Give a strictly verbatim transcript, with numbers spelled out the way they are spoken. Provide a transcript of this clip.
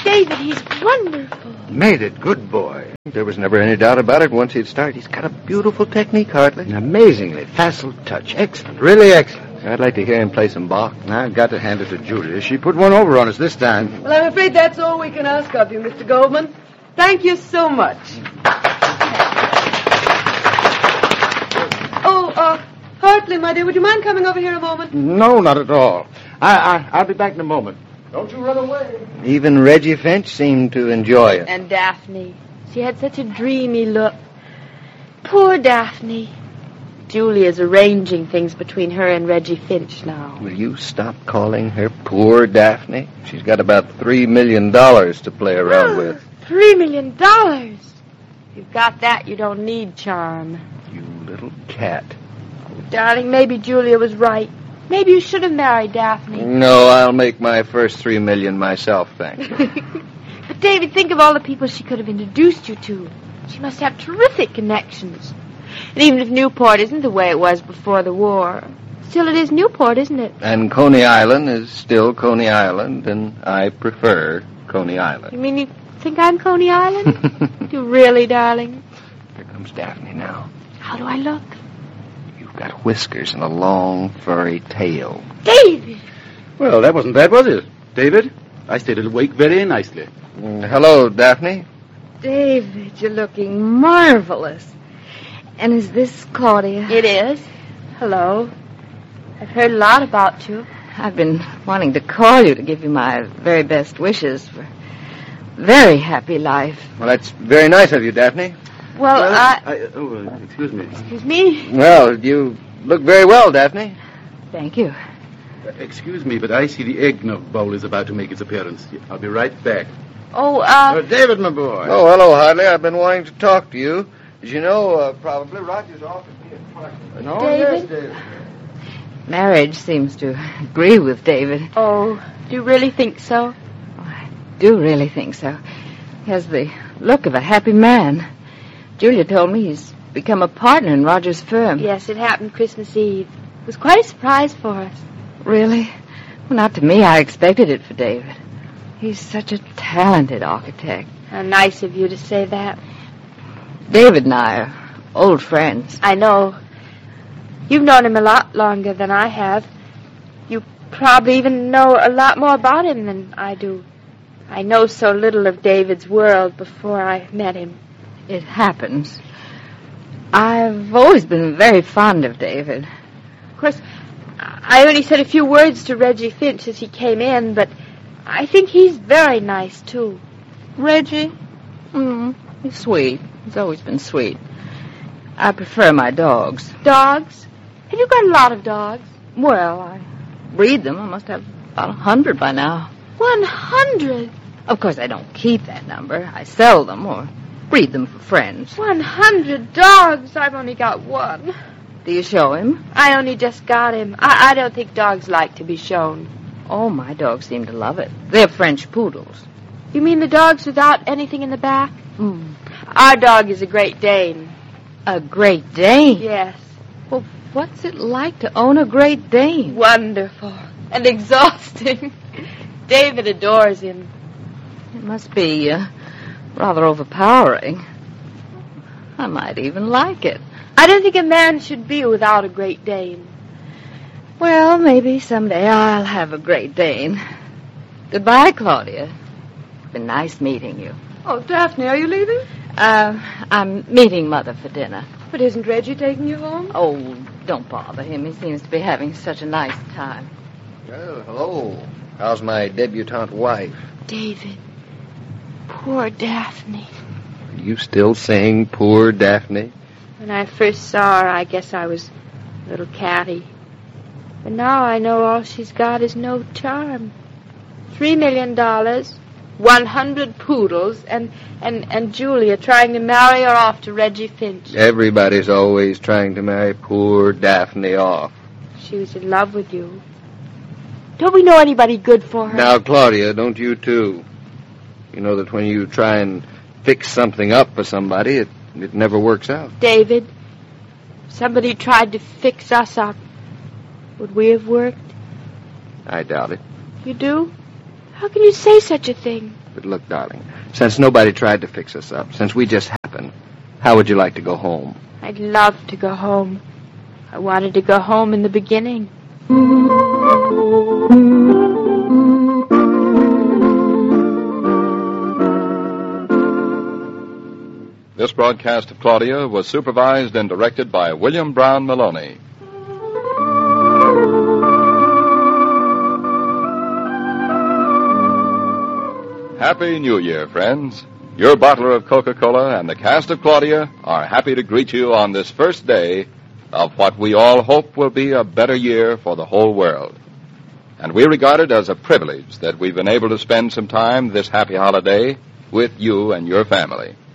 David, he's wonderful. Made it. Good boy. There was never any doubt about it once he'd started. He's got a beautiful technique, Hartley. An amazingly facile touch. Excellent. Really excellent. I'd like to hear him play some Bach. I've got to hand it to Julia. She put one over on us this time. Well, I'm afraid that's all we can ask of you, Mister Goldman. Thank you so much. Oh, uh, Hartley, my dear, would you mind coming over here a moment? No, not at all. I, I, I'll be back in a moment. Don't you run away. Even Reggie Finch seemed to enjoy it. And Daphne. She had such a dreamy look. Poor Daphne. Julia's arranging things between her and Reggie Finch now. Will you stop calling her poor Daphne? She's got about three million dollars to play around with. Three million dollars? If you've got that, you don't need charm. You little cat. Oh, darling, maybe Julia was right. Maybe you should have married Daphne. No, I'll make my first three million myself, thank you. But, David, think of all the people she could have introduced you to. She must have terrific connections. And even if Newport isn't the way it was before the war, still it is Newport, isn't it? And Coney Island is still Coney Island, and I prefer Coney Island. You mean you think I'm Coney Island? You really, darling? Here comes Daphne now. How do I look? You've got whiskers and a long, furry tail. David! Well, that wasn't bad, was it, David? I stayed awake very nicely. Mm, hello, Daphne. David, you're looking marvelous. And is this Claudia? It is. Hello. I've heard a lot about you. I've been wanting to call you to give you my very best wishes for a very happy life. Well, that's very nice of you, Daphne. Well, Well, I... I oh, uh, excuse me. Excuse me? Well, you look very well, Daphne. Thank you. Uh, excuse me, but I see the eggnog bowl is about to make its appearance. I'll be right back. Oh, uh... Oh, David, my boy. Oh, hello, Hartley. I've been wanting to talk to you. As you know, uh, probably, Roger's offered me a partner. No, David? yes, David. Marriage seems to agree with David. Oh, do you really think so? Oh, I do really think so. He has the look of a happy man. Julia told me he's become a partner in Roger's firm. Yes, it happened Christmas Eve. It was quite a surprise for us. Really? Well, not to me. I expected it for David. He's such a talented architect. How nice of you to say that. David and I are old friends. I know. You've known him a lot longer than I have. You probably even know a lot more about him than I do. I know so little of David's world before I met him. It happens. I've always been very fond of David. Of course, I only said a few words to Reggie Finch as he came in, but I think he's very nice, too. Reggie? Mm, he's sweet. He's always been sweet. I prefer my dogs. Dogs? Have you got a lot of dogs? Well, I breed them. I must have about a hundred by now. One hundred? Of course, I don't keep that number. I sell them or breed them for friends. One hundred dogs? I've only got one. Do you show him? I only just got him. I, I don't think dogs like to be shown. Oh, my dogs seem to love it. They're French poodles. You mean the dogs without anything in the back? Mm. Our dog is a Great Dane. A Great Dane? Yes. Well, what's it like to own a Great Dane? Wonderful. And exhausting. David adores him. It must be uh, rather overpowering. I might even like it. I don't think a man should be without a Great Dane. Well, maybe someday I'll have a Great Dane. Goodbye, Claudia. It's been nice meeting you. Oh, Daphne, are you leaving? Uh, I'm meeting Mother for dinner. But isn't Reggie taking you home? Oh, don't bother him. He seems to be having such a nice time. Well, hello. How's my debutante wife? David. Poor Daphne. Are you still saying poor Daphne? When I first saw her, I guess I was a little catty. But now I know all she's got is no charm. Three million dollars, one hundred poodles, and, and, and Julia trying to marry her off to Reggie Finch. Everybody's always trying to marry poor Daphne off. She was in love with you. Don't we know anybody good for her? Now, Claudia, don't you too? You know that when you try and fix something up for somebody, it, it never works out. David, if somebody tried to fix us up, would we have worked? I doubt it. You do? How can you say such a thing? But look, darling, since nobody tried to fix us up, since we just happened, how would you like to go home? I'd love to go home. I wanted to go home in the beginning. This broadcast of Claudia was supervised and directed by William Brown Maloney. Happy New Year, friends. Your bottler of Coca-Cola and the cast of Claudia are happy to greet you on this first day of what we all hope will be a better year for the whole world. And we regard it as a privilege that we've been able to spend some time this happy holiday with you and your family.